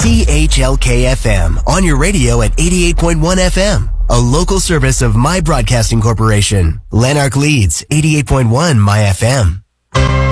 THLK-FM, on your radio at 88.1 FM. A local service of My Broadcasting Corporation. Lanark Leeds, 88.1 My FM.